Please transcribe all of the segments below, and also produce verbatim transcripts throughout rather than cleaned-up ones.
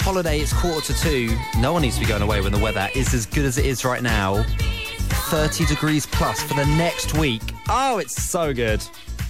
holiday, it's quarter to two. No one needs to be going away when the weather is as good as it is right now. thirty degrees plus for the next week. Oh, it's so good.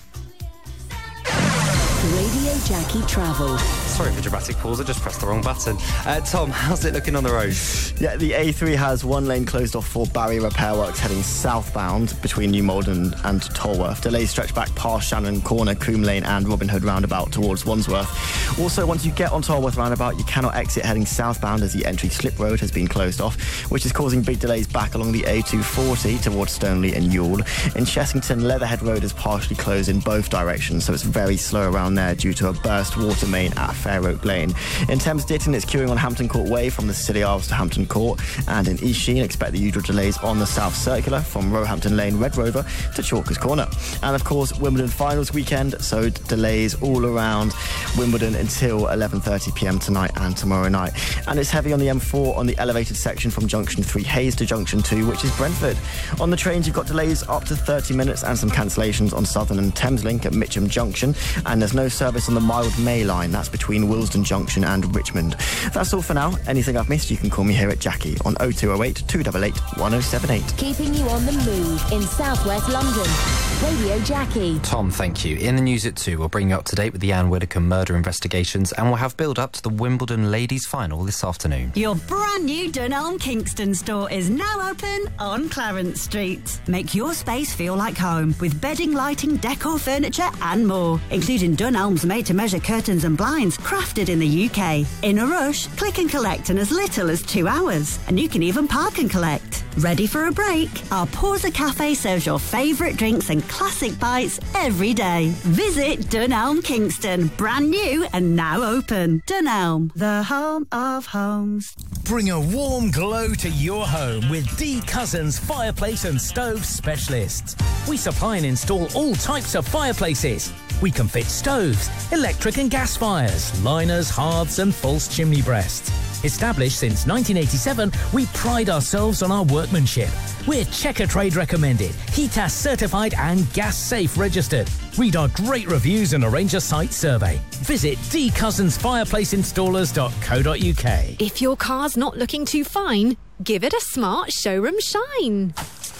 Radio Jackie Travel. Sorry for dramatic pause, I just pressed the wrong button. Uh, Tom, how's it looking on the road? Yeah, the A three has one lane closed off for barrier repair works heading southbound between New Malden and Tolworth. Delays stretch back past Shannon Corner, Coombe Lane and Robin Hood roundabout towards Wandsworth. Also, once you get on Tolworth roundabout, you cannot exit heading southbound as the entry slip road has been closed off, which is causing big delays back along the A two forty towards Stoneleigh and Ewell. In Chessington, Leatherhead Road is partially closed in both directions, so it's very slow around there due to a burst water main at Fair Oak Lane. In Thames Ditton, it's queuing on Hampton Court Way from the Scilly Isles to Hampton Court, and in East Sheen, expect the usual delays on the South Circular from Roehampton Lane, Red Rover to Chalkers Corner. And of course, Wimbledon finals weekend, so delays all around Wimbledon until eleven thirty p m tonight and tomorrow night. And it's heavy on the M four on the elevated section from Junction three Hayes to Junction two, which is Brentford. On the trains, you've got delays up to thirty minutes and some cancellations on Southern and Thameslink at Mitcham Junction, and there's no service on the Mild May line, that's between Willesden Junction and Richmond. That's all for now. Anything I've missed, you can call me here at Jackie on oh two oh eight, two eight eight, one oh seven eight. Keeping you on the move in southwest London. Radio Jackie. Tom, thank you. In the news at two, we'll bring you up to date with the Anne Widdecombe murder investigations, and we'll have build-up to the Wimbledon ladies' final this afternoon. Your brand new Dunelm Kingston store is now open on Clarence Street. Make your space feel like home with bedding, lighting, decor, furniture and more, including Dunelm's made-to-measure curtains and blinds crafted in the U K. In a rush, click and collect in as little as two hours, and you can even park and collect. Ready for a break? Our Porza Cafe serves your favourite drinks and classic bites every day. Visit Dunelm Kingston, brand new and now open. Dunelm, the home of homes. Bring a warm glow to your home with D Cousins Fireplace and Stove Specialists. We supply and install all types of fireplaces. We can fit stoves, electric and gas fires, liners, hearths and false chimney breasts. Established since nineteen eighty-seven, we pride ourselves on our workmanship. We're Checker Trade recommended, HETAS certified and gas safe registered. Read our great reviews and arrange a site survey. Visit d cousins fireplace installers dot co dot u k. If your car's not looking too fine, give it a smart showroom shine.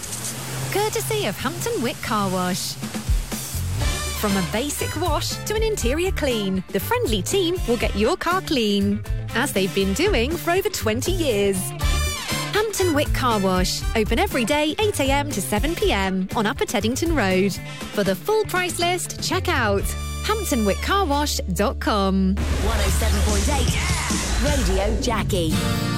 Courtesy of Hampton Wick Car Wash. From a basic wash to an interior clean, the friendly team will get your car clean, as they've been doing for over twenty years. Hampton Wick Car Wash, open every day eight a m to seven p m on Upper Teddington Road. For the full price list, check out hampton wick car wash dot com. one oh seven point eight Radio Jackie.